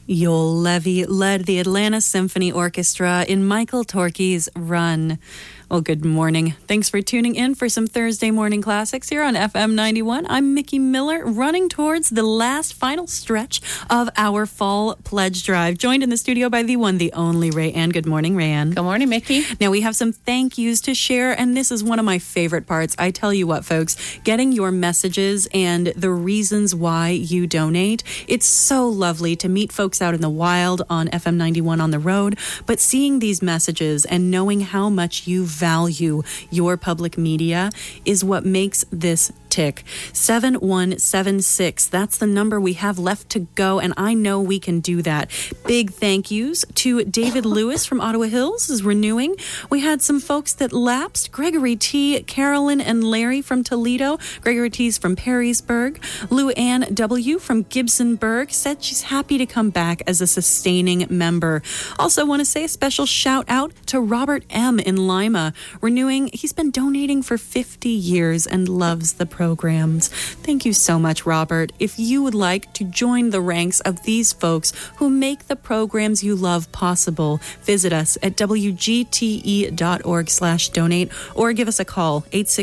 Joel Levy led the Atlanta Symphony Orchestra in Michael Torke's Run. Well, good morning. Thanks for tuning in for some Thursday morning classics here on FM 91. I'm Mickey Miller, running towards the last final stretch of our fall pledge drive. Joined in the studio by the one, the only Rayanne. Good morning, Rayanne. Good morning, Mickey. Now, we have some thank yous to share, and this is one of my favorite parts. I tell you what, folks, getting your messages and the reasons why you donate. It's so lovely to meet folks out in the wild on FM 91 on the road, but seeing these messages and knowing how much you value your public media is what makes this tick. 7176. That's the number we have left to go, and I know we can do that. Big thank yous to David Lewis from Ottawa Hills is renewing. We had some folks that lapsed. Gregory T., Carolyn and Larry from Toledo. Gregory T's from Perrysburg. Lou Ann W. from Gibsonburg said she's happy to come back as a sustaining member. Also want to say a special shout out to Robert M. in Lima. Renewing, he's been donating for 50 years and loves the programs. Thank you so much, Robert. If you would like to join the ranks of these folks who make the programs you love possible, visit us at wgte.org/donate or give us a call,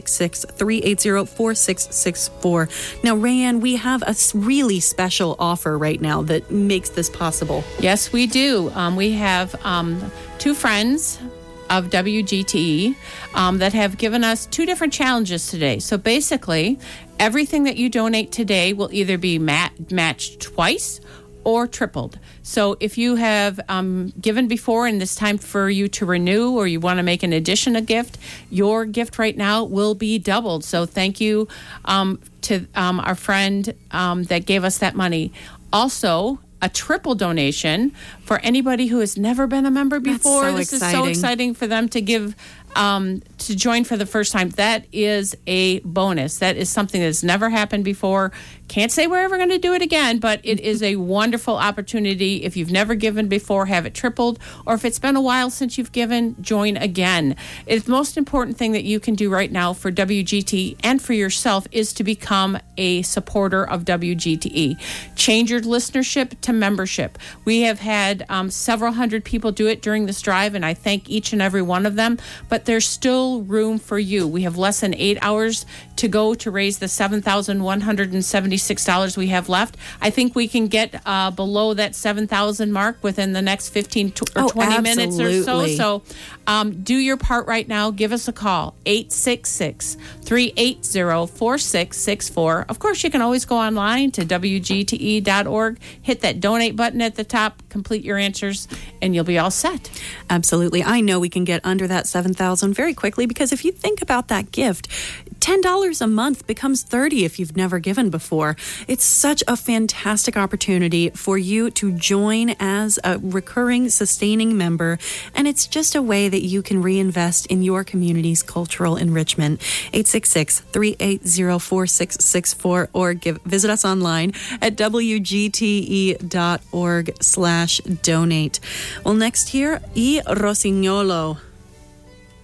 866-380-4664. Now, Rayanne, we have a really special offer right now that makes this possible. Yes, we do. We have two friends of WGTE that have given us two different challenges today. So basically, everything that you donate today will either be matched twice or tripled. So if you have given before and it's time for you to renew or you want to make an additional gift, your gift right now will be doubled. So thank you to our friend that gave us that money. Also, a triple donation for anybody who has never been a member before. That's so this exciting. is so exciting for them to give to join for the first time. That is a bonus. That is something that's never happened before. Can't say we're ever going to do it again, but it is a wonderful opportunity. If you've never given before, have it tripled. Or if it's been a while since you've given, join again. It's the most important thing that you can do right now for WGT and for yourself is to become a supporter of WGTE. Change your listenership to membership. We have had several hundred people do it during this drive, and I thank each and every one of them. But there's still room for you. We have less than 8 hours to go to raise the $7,176 we have left. I think we can get below that 7,000 mark within the next 15 or 20 minutes or so. So do your part right now. Give us a call, 866-380-4664. Of course, you can always go online to wgte.org, hit that donate button at the top, complete your answers, and you'll be all set. Absolutely. I know we can get under that 7,000 very quickly because if you think about that gift, $10 a month becomes $30 if you've never given before. It's such a fantastic opportunity for you to join as a recurring, sustaining member, and it's just a way that you can reinvest in your community's cultural enrichment. 866-380-4664 or visit us online at wgte.org/donate. Well, next here, I Rossignolo.